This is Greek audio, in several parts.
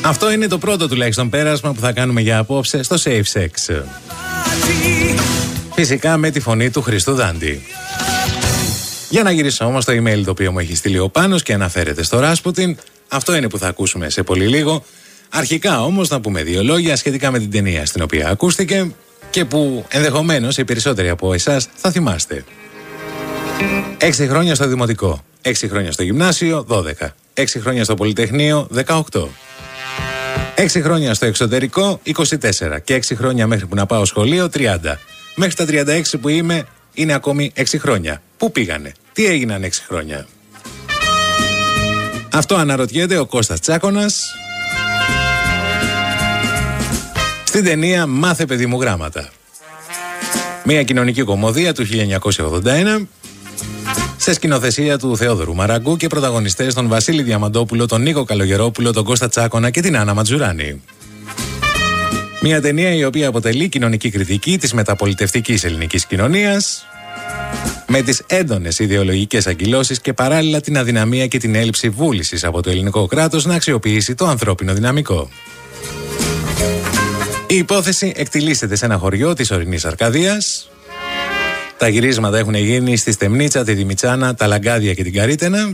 Αυτό είναι το πρώτο τουλάχιστον πέρασμα που θα κάνουμε για απόψε στο Safe Sex. Φυσικά με τη φωνή του Χριστού Δάντη. Για να γυρίσω όμως στο email το οποίο μου έχει στείλει ο Πάνος και αναφέρεται στο Ράσπουτιν, αυτό είναι που θα ακούσουμε σε πολύ λίγο. Αρχικά όμως να πούμε δύο λόγια σχετικά με την ταινία στην οποία ακούστηκε και που ενδεχομένως οι περισσότεροι από εσάς θα θυμάστε. 6 χρόνια στο δημοτικό, 6 χρόνια στο γυμνάσιο, 12, 6 χρόνια στο πολυτεχνείο, 18, 6 χρόνια στο εξωτερικό, 24 και 6 χρόνια μέχρι που να πάω σχολείο, 30. Μέχρι τα 36 που είμαι είναι ακόμη 6 χρόνια. Πού πήγανε, τι έγιναν 6 χρόνια? Αυτό αναρωτιέται ο Κώστας Τσάκωνας στην ταινία «Μάθε παιδί μου γράμματα». Μια κοινωνική κωμωδία του 1981 σε σκηνοθεσία του Θεόδωρου Μαραγκού και πρωταγωνιστές τον Βασίλη Διαμαντόπουλο, τον Νίκο Καλογερόπουλο, τον Κώστα Τσάκωνα και την Άννα Ματζουράνη. Μια ταινία η οποία αποτελεί κοινωνική κριτική της μεταπολιτευτικής ελληνικής κοινωνίας με τις έντονες ιδεολογικές αγκυλώσεις και παράλληλα την αδυναμία και την έλλειψη βούλησης από το ελληνικό κράτος να αξιοποιήσει το ανθρώπινο δυναμικό. Η υπόθεση εκτιλήσεται σε ένα χωριό της ορεινής Αρκαδίας. Τα γυρίσματα έχουν γίνει στη Στεμνίτσα, τη Δημητσάνα, τα Λαγκάδια και την Καρύτενα.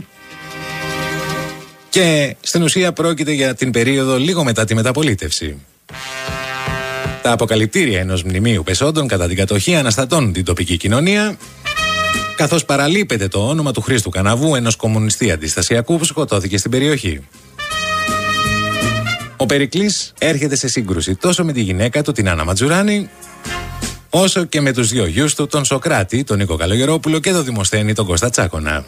Και στην ουσία πρόκειται για την περίοδο λίγο μετά τη μεταπολίτευση. Τα αποκαλυπτήρια ενός μνημείου πεσόντων κατά την κατοχή αναστατώνουν την τοπική κοινωνία, καθώς παραλείπεται το όνομα του Χρήστου Καναβού, ενός κομμουνιστή αντιστασιακού που σκοτώθηκε στην περιοχή. Ο Περικλής έρχεται σε σύγκρουση τόσο με τη γυναίκα του, την Άννα Ματζουράνη, όσο και με τους δύο γιους του, τον Σοκράτη, τον Νίκο Καλογερόπουλο και τον Δημοσθένη, τον Κώστα Τσάκωνα.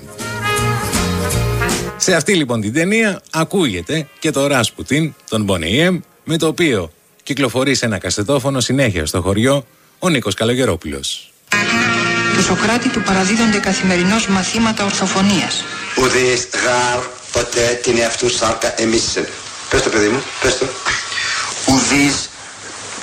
Σε αυτή λοιπόν την ταινία ακούγεται και το Ράσπουτιν, τον Boney M, με το οποίο κυκλοφορεί σε ένα κασετόφωνο συνέχεια στο χωριό ο Νίκος Καλογερόπουλος. Του Σοκράτη του παραδίδονται καθημερινώς μαθήματα ορθοφωνίας. Ουδείς γάρ ποτέ την εαυτού σάρκα εμίσσεν. Πες το παιδί μου, πες το. Ουδείς